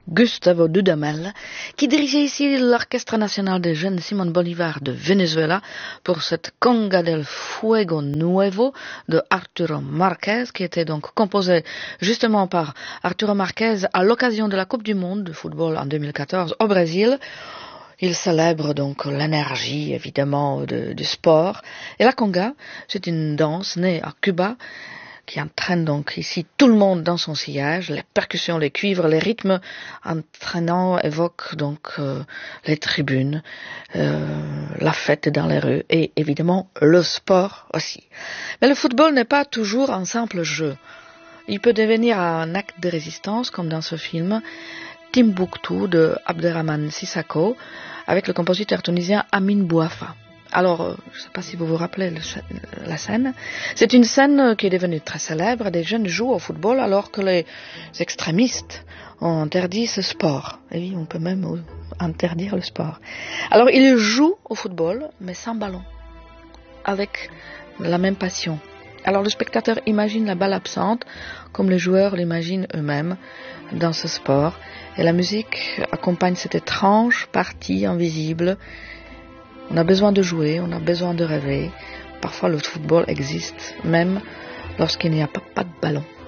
Gustavo Dudamel, qui dirigeait ici l'Orchestre national des jeunes Simón Bolívar de Venezuela pour cette Conga del Fuego Nuevo de Arturo Márquez, qui était donc composée justement par Arturo Márquez à l'occasion de la Coupe du Monde de football en 2014 au Brésil. Il célèbre donc l'énergie, évidemment, du sport. Et la conga, c'est une danse née à Cuba qui entraîne donc ici tout le monde dans son sillage. Les percussions, les cuivres, les rythmes entraînants évoquent donc les tribunes, la fête dans les rues et évidemment le sport aussi. Mais le football n'est pas toujours un simple jeu. Il peut devenir un acte de résistance, comme dans ce film Timbuktu de Abderrahmane Sissako, avec le compositeur tunisien Amin Bouafa. Alors, je ne sais pas si vous vous rappelez la scène. C'est une scène qui est devenue très célèbre. Des jeunes jouent au football alors que les extrémistes ont interdit ce sport. Et oui, on peut même interdire le sport. Alors, ils jouent au football, mais sans ballon, avec la même passion. Alors, le spectateur imagine la balle absente, comme les joueurs l'imaginent eux-mêmes dans ce sport. Et la musique accompagne cette étrange partie invisible. On a besoin de jouer, on a besoin de rêver. Parfois le football existe, même lorsqu'il n'y a pas de ballon.